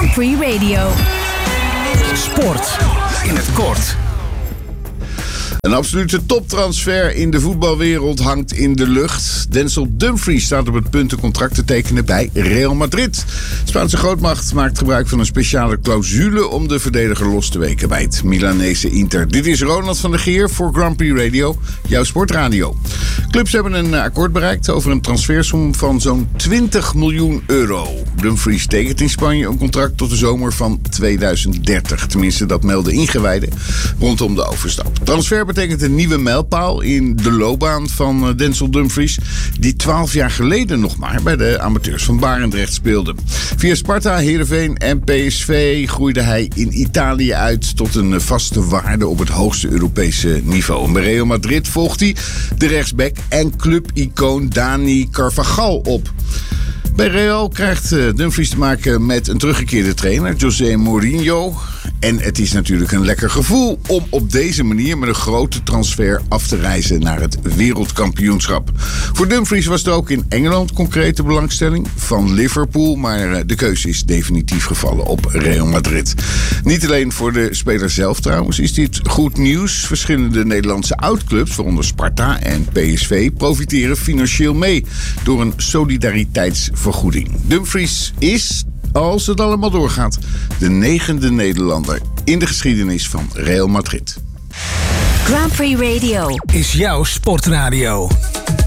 Grand Prix Radio. Sport in het kort. Een absolute toptransfer in de voetbalwereld hangt in de lucht. Denzel Dumfries staat op het punt een contract te tekenen bij Real Madrid. De Spaanse grootmacht maakt gebruik van een speciale clausule om de verdediger los te weken bij het Milanese Inter. Dit is Ronald van der Geer voor Grand Prix Radio, jouw sportradio. Clubs hebben een akkoord bereikt over een transfersom van zo'n 20 miljoen euro. Dumfries tekent in Spanje een contract tot de zomer van 2030. Tenminste, dat melden ingewijden rondom de overstap. Transfer betekent een nieuwe mijlpaal in de loopbaan van Denzel Dumfries, die 12 jaar geleden nog maar bij de amateurs van Barendrecht speelde. Via Sparta, Heerenveen en PSV groeide hij in Italië uit tot een vaste waarde op het hoogste Europese niveau. En bij Real Madrid volgt hij de rechtsback en clubicoon Dani Carvajal op. Bij Real krijgt Dumfries te maken met een teruggekeerde trainer, José Mourinho. En het is natuurlijk een lekker gevoel om op deze manier met een grote transfer af te reizen naar het wereldkampioenschap. Voor Dumfries was er ook in Engeland concrete belangstelling van Liverpool, maar de keuze is definitief gevallen op Real Madrid. Niet alleen voor de speler zelf trouwens is dit goed nieuws. Verschillende Nederlandse oudclubs, waaronder Sparta en PSV, profiteren financieel mee door een solidariteitsvergoeding. Dumfries is, als het allemaal doorgaat, de 9e Nederlander in de geschiedenis van Real Madrid. Grand Prix Radio Is jouw sportradio.